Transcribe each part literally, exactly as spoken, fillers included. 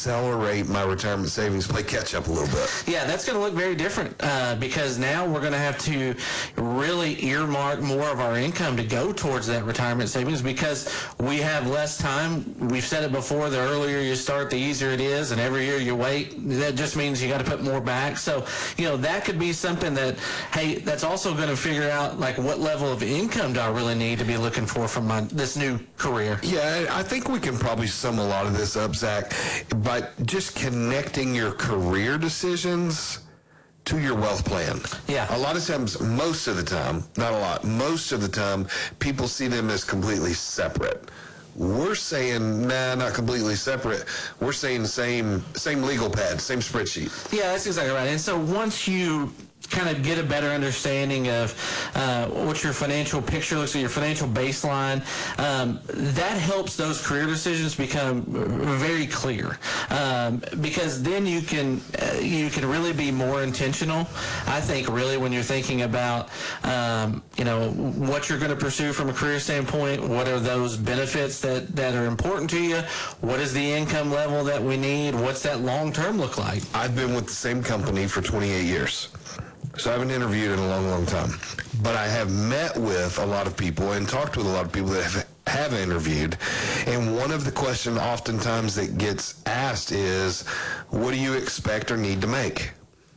accelerate my retirement savings, play catch up a little bit? Yeah, that's going to look very different uh, because now we're going to have to really earmark more of our income to go towards that retirement savings because we have less time. We've said it before, the earlier you start, the easier it is, and every year you wait, that just means you got to put more back. So, you know, that could be something that, hey, that's also going to figure out, like, what level of income do I really need to be looking for from my, this new career? Yeah, I think we can probably sum a lot of this up, Zach, by just connecting your career decisions to your wealth plan. Yeah. A lot of times, most of the time, not a lot, most of the time, people see them as completely separate. We're saying, nah, not completely separate. We're saying same same legal pad, same spreadsheet. Yeah, that's exactly right. And so once you kind of get a better understanding of uh, what your financial picture looks like, your financial baseline, um, that helps those career decisions become very clear. Um, because then you can uh, you can really be more intentional. I think really when you're thinking about um, you know what you're going to pursue from a career standpoint, what are those benefits that, that are important to you, what is the income level that we need, what's that long term look like? I've been with the same company for twenty-eight years. So I haven't interviewed in a long, long time. But I have met with a lot of people and talked with a lot of people that have, have interviewed. And one of the questions oftentimes that gets asked is, what do you expect or need to make?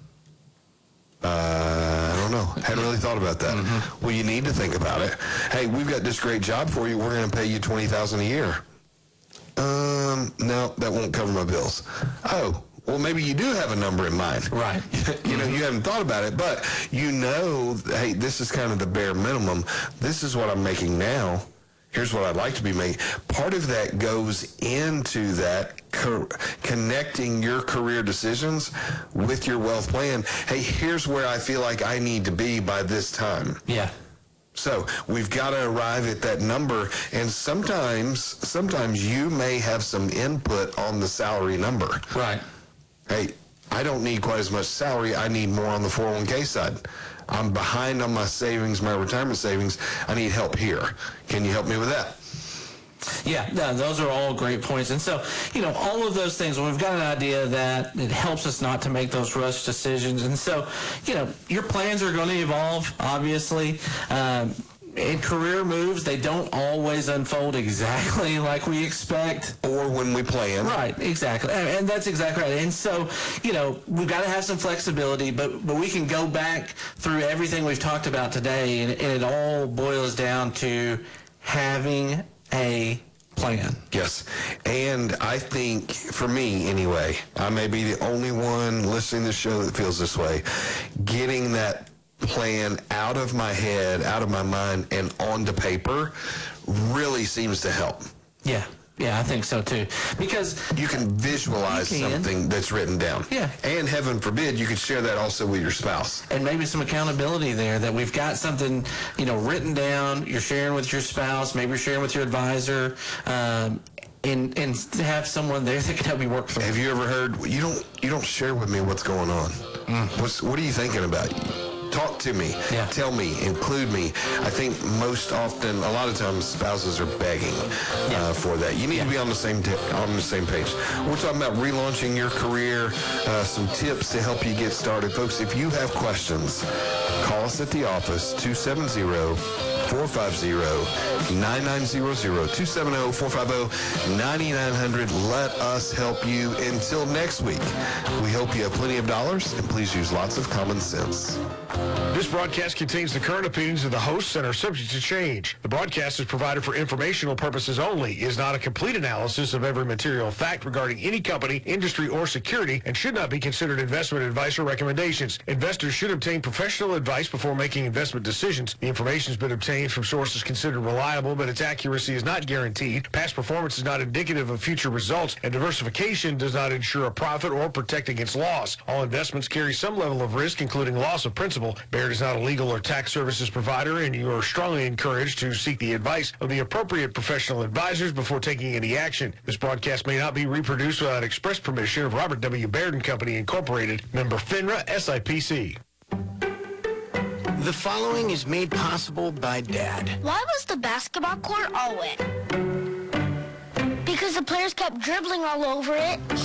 Uh, I don't know. Hadn't really thought about that. Mm-hmm. Well, you need to think about it. Hey, we've got this great job for you. We're going to pay you twenty thousand dollars a year. Um, no, that won't cover my bills. Oh, well, maybe you do have a number in mind. Right. You know, you haven't thought about it, but you know, hey, this is kind of the bare minimum. This is what I'm making now. Here's what I'd like to be making. Part of that goes into that co- connecting your career decisions with your wealth plan. Hey, here's where I feel like I need to be by this time. Yeah. So we've got to arrive at that number, and sometimes, sometimes you may have some input on the salary number. Right. Hey, I don't need quite as much salary. I need more on the four oh one k side. I'm behind on my savings, my retirement savings. I need help here. Can you help me with that? Yeah, no, those are all great points. And so, you know, all of those things, we've got an idea that it helps us not to make those rush decisions. And so, you know, your plans are going to evolve, obviously. Um, in career moves, they don't always unfold exactly like we expect. Or when we plan. Right, exactly. And, and that's exactly right. And so, you know, we've got to have some flexibility, but, but we can go back through everything we've talked about today, and, and it all boils down to having a plan. Yes. And I think, for me anyway, I may be the only one listening to the show that feels this way, getting that plan out of my head, out of my mind, and onto paper really seems to help. Yeah. Yeah, I think so too. Because you can visualize you can. something that's written down. Yeah. And heaven forbid, you could share that also with your spouse. And maybe some accountability there, that we've got something, you know, written down, you're sharing with your spouse, maybe you're sharing with your advisor, um, and and have someone there that can help you work through. Have you ever heard, you don't you don't share with me what's going on? Mm. What's what are you thinking about? Talk to me. Yeah. Tell me. Include me. I think most often, a lot of times, spouses are begging yeah. uh, for that. You need yeah. to be on the same t- on the same page. We're talking about relaunching your career, uh, some tips to help you get started. Folks, if you have questions, call us at the office, two seven zero, four five zero, nine nine zero zero, two seven zero, four five zero, nine nine zero zero. Let us help you. Until next week, we hope you have plenty of dollars, and please use lots of common sense. This broadcast contains the current opinions of the hosts and are subject to change. The broadcast is provided for informational purposes only, is not a complete analysis of every material fact regarding any company, industry, or security, and should not be considered investment advice or recommendations. Investors should obtain professional advice before making investment decisions. The information has been obtained from sources considered reliable, but its accuracy is not guaranteed. Past performance is not indicative of future results, and diversification does not ensure a profit or protect against loss. All investments carry some level of risk, including loss of principal. Baird is not a legal or tax services provider, and you are strongly encouraged to seek the advice of the appropriate professional advisors before taking any action. This broadcast may not be reproduced without express permission of Robert W. Baird and Company, Incorporated, member FINRA, S I P C. The following is made possible by Dad. Why was the basketball court all wet? Because the players kept dribbling all over it.